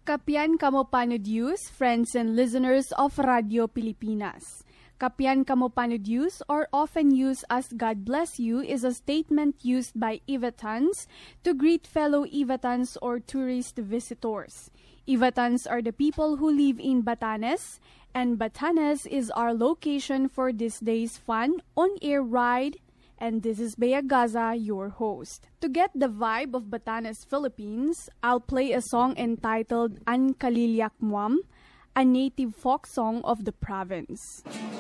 Kapian kamo Panodius, friends and listeners of Radio Pilipinas. Kapian kamo Panodius, or often used as God bless you, is a statement used by Ivatans to greet fellow Ivatans or tourist visitors. Ivatans are the people who live in Batanes, and Batanes is our location for this day's fun on-air ride. And this is Bea Gaza, your host. To get the vibe of Batanes, Philippines, I'll play a song entitled An Kaliliak Muam, a native folk song of the province.